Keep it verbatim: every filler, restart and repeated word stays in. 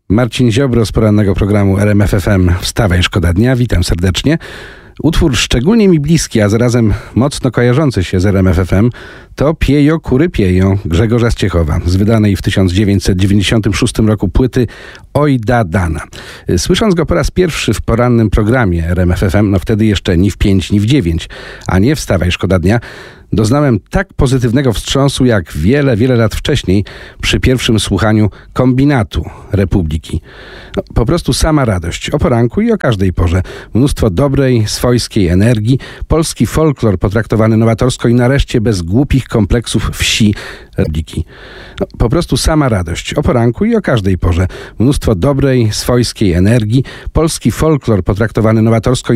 Marcin Ziobro z porannego programu R M F F M Wstawaj, szkoda dnia. Witam serdecznie. Utwór szczególnie mi bliski, a zarazem mocno kojarzący się z R M F F M to Piejo, kury pieją Grzegorza Zciechowa z wydanej w tysiąc dziewięćset dziewięćdziesiątym szóstym roku płyty Oj da dana. Słysząc go po raz pierwszy w porannym programie R M F F M, no wtedy jeszcze ni w pięć, ni w dziewięć, a nie Wstawaj, szkoda dnia, doznałem tak pozytywnego wstrząsu jak wiele, wiele lat wcześniej przy pierwszym słuchaniu Kombinatu Republiki. No, po prostu sama radość o poranku i o każdej porze. Mnóstwo dobrej, swojskiej energii, polski folklor potraktowany nowatorsko i nareszcie bez głupich kompleksów wsi Republiki. No, po prostu sama radość o poranku i o każdej porze. Mnóstwo dobrej, swojskiej energii, polski folklor potraktowany nowatorsko i